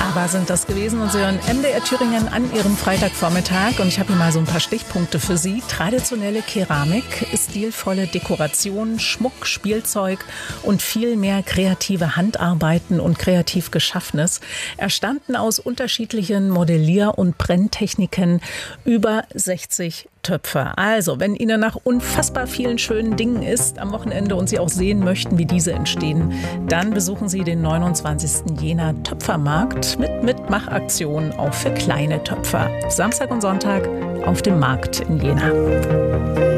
Aber sind das gewesen und Sie hören MDR Thüringen an Ihrem Freitagvormittag und ich habe hier mal so ein paar Stichpunkte für Sie. Traditionelle Keramik, stilvolle Dekoration, Schmuck, Spielzeug und viel mehr kreative Handarbeiten und kreativ Geschaffenes erstanden aus unterschiedlichen Modellier- und Brenntechniken über 60 Töpfe. Also, wenn Ihnen nach unfassbar vielen schönen Dingen ist am Wochenende und Sie auch sehen möchten, wie diese entstehen, dann besuchen Sie den 29. Jena Töpfermarkt mit Mitmachaktionen auch für kleine Töpfer. Samstag und Sonntag auf dem Markt in Jena.